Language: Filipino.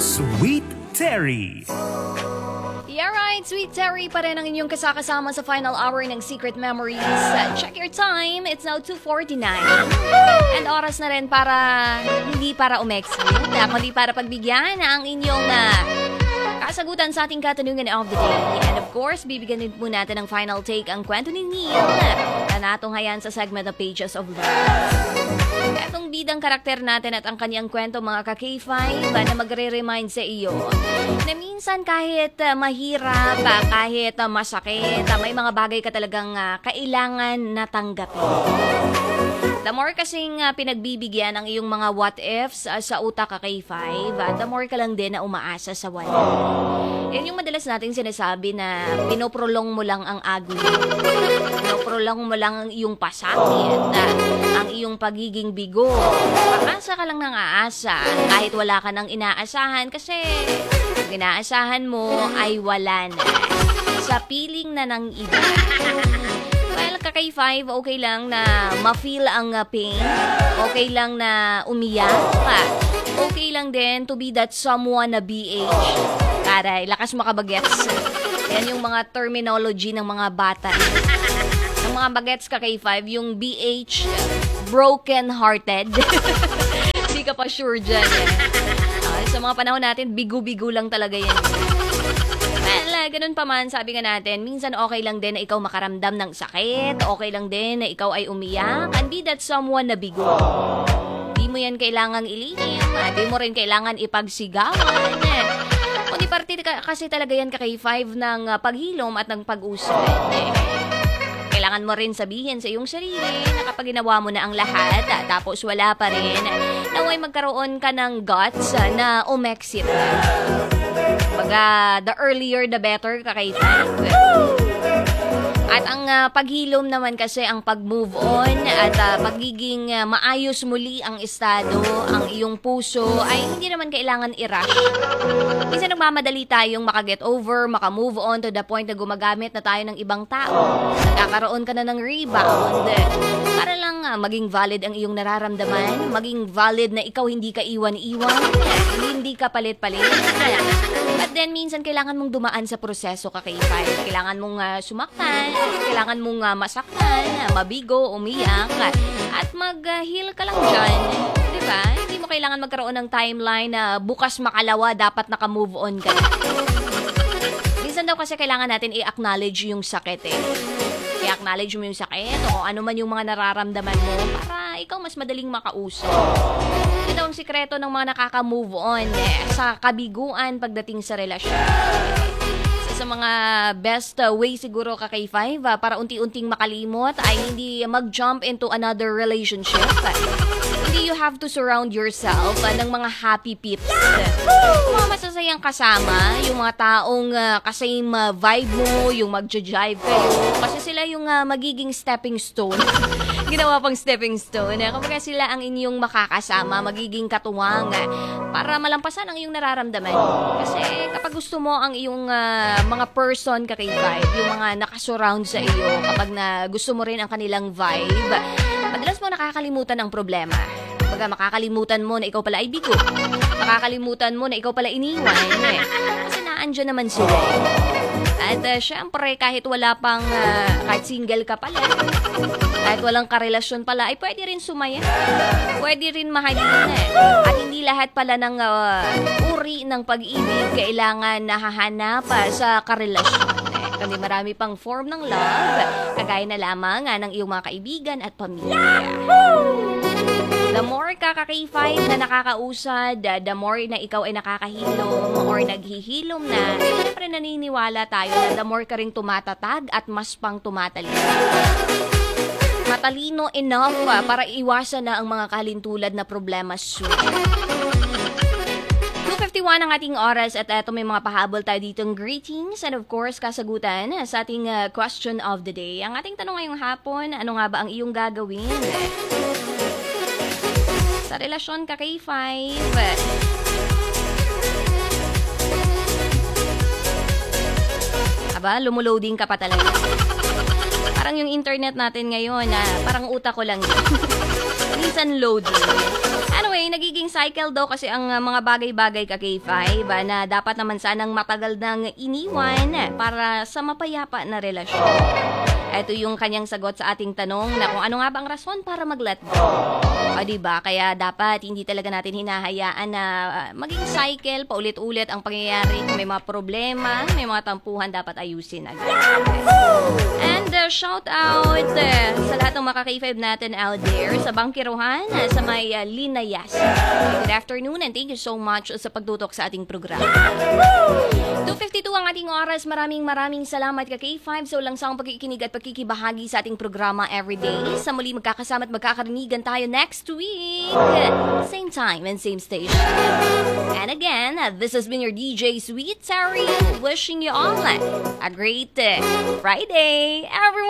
Sweet Terry. Yeah, right. Sweet Terry pa rin ang inyong kasama sa final hour ng Secret Memories. Check your time. It's now 2:49. And oras na rin para, hindi para umexit, kundi para pagbigyan ang inyong kasagutan sa ating katanungan of the day. And of course, bibigyan din po natin ng final take ang kwento ni Neil na natunghayan sa segment of Pages of Love. Etong bidang karakter natin at ang kanyang kwento mga ka-K5 na magre-remind sa iyo na minsan kahit mahirap, kahit masakit, may mga bagay ka talagang kailangan natanggapin. The more kasing pinagbibigyan ang iyong mga what-ifs sa utak ka-K5, the more ka lang din na umaasa sa wala. Yan yung madalas nating sinasabi na pinoprolong mo lang ang agony. Pinoprolong mo lang ang iyong pasakit, ang iyong pagiging bigo. Aasa ka lang ng aasa kahit wala ka nang inaasahan kasi ang inaasahan mo ay wala na. Sa piling na ng iba. Well, ka-K5, okay lang na ma-feel ang pain. Okay lang na umiyak. Okay lang din to be that someone na BH. Taray, lakas makabagets. Yan yung mga terminology ng mga bata. Ng mga bagets ka-K5, yung BH, broken-hearted. Hindi ka pa sure dyan. Sa mga panahon natin, bigo-bigo lang talaga yan. Well, ganun pa man, sabi nga natin, minsan okay lang din na ikaw makaramdam ng sakit, okay lang din na ikaw ay umiyak, and be that someone na bigo. Di mo yan kailangang ilihim, di mo rin kailangan ipagsigawan. Kundi parte kasi talaga yan ka-K5 ng paghilom at ng pag-usap. Kailangan mo rin sabihin sa iyong sarili na kapag ginawa mo na ang lahat, tapos wala pa rin, naway magkaroon ka ng guts na umexit. Baga, the earlier the better ka-K5. At ang paghilom naman kasi ang pag-move on at pagiging maayos muli ang estado, ang iyong puso ay hindi naman kailangan i-rush. Minsan nagmamadali tayong makaget over, makamove on to the point na gumagamit na tayo ng ibang tao. Nagkakaroon ka na ng rebound. Para lang maging valid ang iyong nararamdaman, maging valid na ikaw hindi ka iwan-iwan, hindi ka palit-palit. At then minsan kailangan mong dumaan sa proseso ka-K5. Kailangan mong sumaktan, kailangan mong masaktan, mabigo, umiyak, at mag-heal ka lang dyan. Diba? Hindi mo kailangan magkaroon ng timeline na bukas makalawa, dapat naka-move on ka. Minsan daw kasi kailangan natin i-acknowledge yung sakit I-acknowledge mo yung sakit o ano man yung mga nararamdaman mo para ikaw mas madaling makausap. Ito daw ang sikreto ng mga nakaka-move on sa kabiguan pagdating sa relasyon. Sa mga best way siguro ka-K5 para unti-unting makalimot ay hindi mag-jump into another relationship. Hindi you have to surround yourself ng mga happy peeps. Mga masasayang kasama, yung mga taong kasame vibe mo, yung mag-jive kayo. Kasi sila yung magiging stepping stone. Ginawa pang stepping stone. Kapag sila ang inyong makakasama, magiging katuwang para malampasan ang iyong nararamdaman. Kasi kapag gusto mo ang iyong mga person ka-K5, yung mga nakasurround sa iyo, kapag gusto mo rin ang kanilang vibe, madalas mo nakakalimutan ang problema. Baga makakalimutan mo na ikaw pala ay bigo. Makakalimutan mo na ikaw pala iniwan. Kasi naandyan naman sila. At syempre, kahit wala pang, kahit single ka pala, kahit walang karelasyon pala, ay pwede rin sumaya. Pwede rin mahalin. At hindi lahat pala ng uri ng pag-ibig kailangan nahahanap sa karelasyon. Kundi marami pang form ng love, kagaya na lamang ng iyong mga kaibigan at pamilya. The more ka-K5 na nakakausad, the more na ikaw ay nakakahilom or naghihilom na, siyempre naniniwala tayo na the more ka ring tumatatag at mas pang tumatalino. Matalino enough para iwasan na ang mga kalintulad na problema soon. 2:51 ang ating oras at eto may mga pahabol tayo ditong greetings and of course kasagutan sa ating question of the day. Ang ating tanong ngayong hapon, ano nga ba ang iyong gagawin sa relasyon ka-K5? Aba, lumoloading ka pa talaga. Parang yung internet natin ngayon, parang utak ko lang yun. Minsan loading. Anyway, nagiging cycle daw kasi ang mga bagay-bagay ka K5 na dapat naman sanang matagal nang iniwan para sa mapayapa na relasyon. Ito yung kanyang sagot sa ating tanong na kung ano nga ba ang rason para mag-let go. O diba? Kaya dapat hindi talaga natin hinahayaan na maging cycle, paulit-ulit ang pangyayari. Kung may mga problema, may mga tampuhan, dapat ayusin agad. And shout out sa lahat ng mga K5 natin out there sa Bangkiruhan, sa may Linayas. Good afternoon and thank you so much sa pagtutok sa ating programa. 2:52 ang ating oras. Maraming salamat ka K5 sa ulang saong pagkikinig at pagkikibahagi sa ating programa everyday. Sa muli magkakasama at magkakarinigan tayo next week. Same time and same station. And again, this has been your DJ Sweet Terry wishing you all a great Friday, everyone.